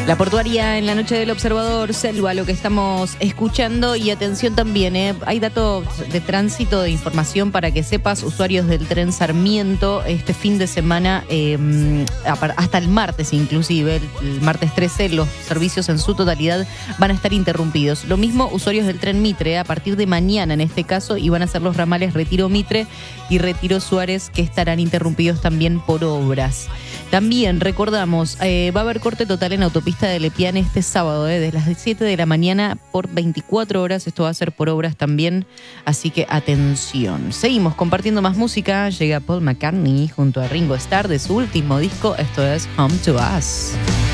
La portuaria en la noche del observador, Selva, lo que estamos escuchando. Y atención también, hay datos de tránsito, de información para que sepas, usuarios del tren Sarmiento, este fin de semana, hasta el martes inclusive, el martes 13, los servicios en su totalidad van a estar interrumpidos. Lo mismo usuarios del tren Mitre, a partir de mañana en este caso, y van a ser los ramales Retiro Mitre y Retiro Suárez, que estarán interrumpidos también por obras. También recordamos, va a haber corte total en autopista de Lepiane este sábado, desde las 7 de la mañana por 24 horas. Esto va a ser por obras también, así que atención. Seguimos compartiendo más música. Llega Paul McCartney junto a Ringo Starr de su último disco. Esto es Home to Us.